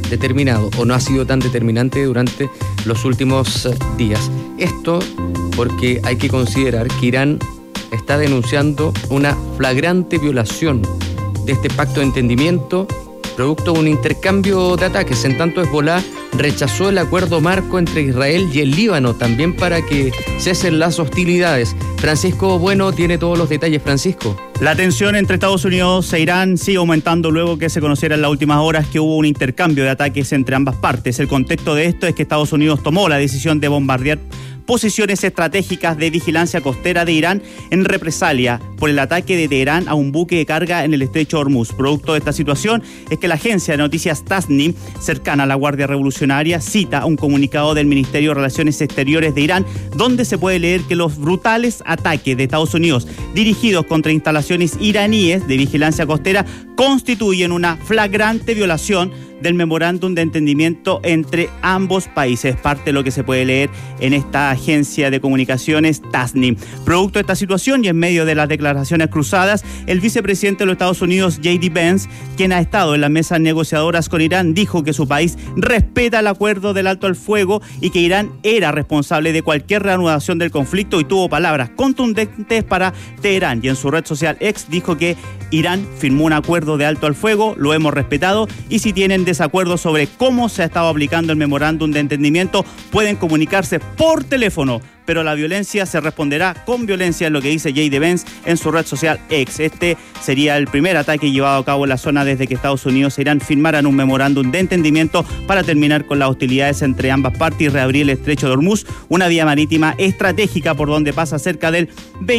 determinado o no ha sido tan determinante durante los últimos días. Esto porque hay que considerar que Irán está denunciando una flagrante violación de este pacto de entendimiento producto de un intercambio de ataques. En tanto, Hezbolá rechazó el acuerdo marco entre Israel y el Líbano, también para que cesen las hostilidades. Francisco Bueno tiene todos los detalles. Francisco. La tensión entre Estados Unidos e Irán sigue aumentando luego que se conociera en las últimas horas que hubo un intercambio de ataques entre ambas partes. El contexto de esto es que Estados Unidos tomó la decisión de bombardear posiciones estratégicas de vigilancia costera de Irán en represalia por el ataque de Teherán a un buque de carga en el estrecho de Hormuz. Producto de esta situación es que la agencia de noticias Tasnim, cercana a la Guardia Revolucionaria, cita un comunicado del Ministerio de Relaciones Exteriores de Irán, donde se puede leer que los brutales ataques de Estados Unidos dirigidos contra instalaciones iraníes de vigilancia costera constituyen una flagrante violación del memorándum de entendimiento entre ambos países, parte de lo que se puede leer en esta agencia de comunicaciones Tasnim. Producto de esta situación y en medio de las declaraciones cruzadas, el vicepresidente de los Estados Unidos, J.D. Vance, quien ha estado en las mesas negociadoras con Irán, dijo que su país respeta el acuerdo del alto al fuego y que Irán era responsable de cualquier reanudación del conflicto, y tuvo palabras contundentes para Teherán. Y en su red social X dijo que Irán firmó un acuerdo de alto al fuego, lo hemos respetado, y si tienen desacuerdo sobre cómo se ha estado aplicando el memorándum de entendimiento, pueden comunicarse por teléfono, pero la violencia se responderá con violencia, es lo que dice J.D. Vance en su red social X. Este sería el primer ataque llevado a cabo en la zona desde que Estados Unidos e Irán firmaran un memorándum de entendimiento para terminar con las hostilidades entre ambas partes y reabrir el estrecho de Hormuz, una vía marítima estratégica por donde pasa cerca del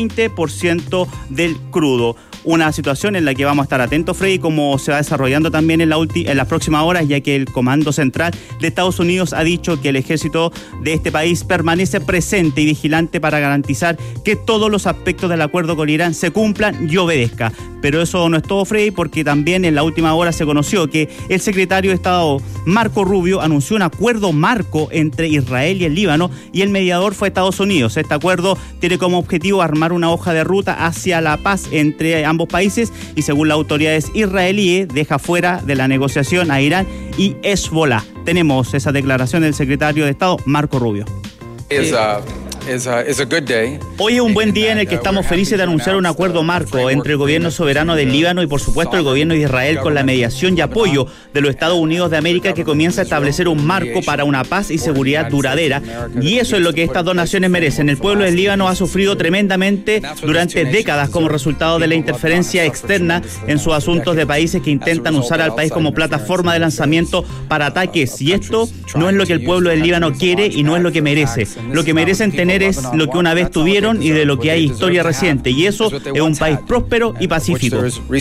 20% del crudo. Una situación en la que vamos a estar atentos, Freddy, cómo se va desarrollando también en las próximas horas, ya que el Comando Central de Estados Unidos ha dicho que el ejército de este país permanece presente y vigilante para garantizar que todos los aspectos del acuerdo con Irán se cumplan y obedezca. Pero eso no es todo, Freddy, porque también en la última hora se conoció que el secretario de Estado, Marco Rubio, anunció un acuerdo marco entre Israel y el Líbano, y el mediador fue Estados Unidos. Este acuerdo tiene como objetivo armar una hoja de ruta hacia la paz entre ambos países, y según las autoridades israelíes deja fuera de la negociación a Irán y Hezbolá. Tenemos esa declaración del secretario de Estado, Marco Rubio. Hoy es un buen día en el que estamos felices de anunciar un acuerdo marco entre el gobierno soberano del Líbano y, por supuesto, el gobierno de Israel, con la mediación y apoyo de los Estados Unidos de América, que comienza a establecer un marco para una paz y seguridad duradera. Y eso es lo que estas dos naciones merecen. El pueblo del Líbano ha sufrido tremendamente durante décadas como resultado de la interferencia externa en sus asuntos de países que intentan usar al país como plataforma de lanzamiento para ataques. Y esto no es lo que el pueblo del Líbano quiere y no es lo que merece. Lo que merecen tener es lo que una vez tuvieron y de lo que hay historia reciente, y eso es un país próspero y pacífico.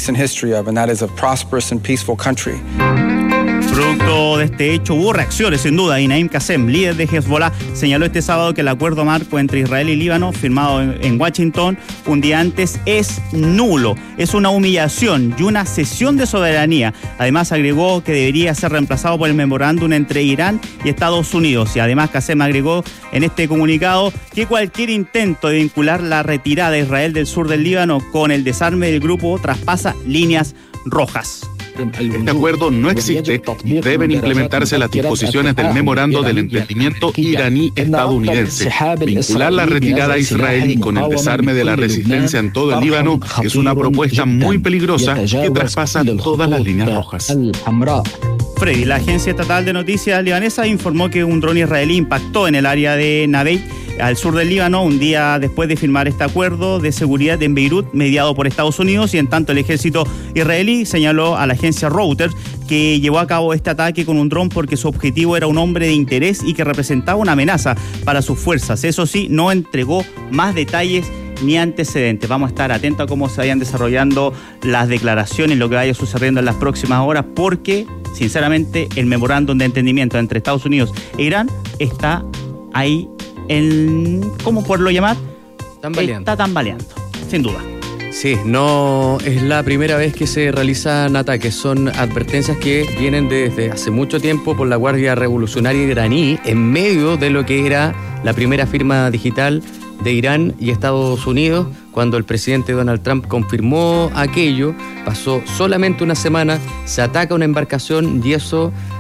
Producto de este hecho hubo reacciones, sin duda, y Naim Qassem, líder de Hezbolá, señaló este sábado que el acuerdo marco entre Israel y Líbano, firmado en Washington un día antes, es nulo, es una humillación y una cesión de soberanía. Además agregó que debería ser reemplazado por el memorándum entre Irán y Estados Unidos, y además Qassem agregó en este comunicado que cualquier intento de vincular la retirada de Israel del sur del Líbano con el desarme del grupo traspasa líneas rojas. Este acuerdo no existe y deben implementarse las disposiciones del memorando del entendimiento iraní-estadounidense. Vincular la retirada israelí con el desarme de la resistencia en todo el Líbano es una propuesta muy peligrosa que traspasa todas las líneas rojas. Freddy, la agencia estatal de noticias libanesa informó que un dron israelí impactó en el área de Nabeit, al sur del Líbano, un día después de firmar este acuerdo de seguridad en Beirut, mediado por Estados Unidos, y en tanto el ejército israelí señaló a la agencia Reuters que llevó a cabo este ataque con un dron porque su objetivo era un hombre de interés y que representaba una amenaza para sus fuerzas. Eso sí, no entregó más detalles ni antecedentes. Vamos a estar atentos a cómo se vayan desarrollando las declaraciones, lo que vaya sucediendo en las próximas horas, porque, sinceramente, el memorándum de entendimiento entre Estados Unidos e Irán está ahí, ¿cómo poderlo llamar? Está tambaleando, sin duda. Sí, no es la primera vez que se realizan ataques, son advertencias que vienen desde hace mucho tiempo por la Guardia Revolucionaria iraní, en medio de lo que era la primera firma digital de Irán y Estados Unidos. Cuando el presidente Donald Trump confirmó aquello, pasó solamente una semana, se ataca una embarcación y eso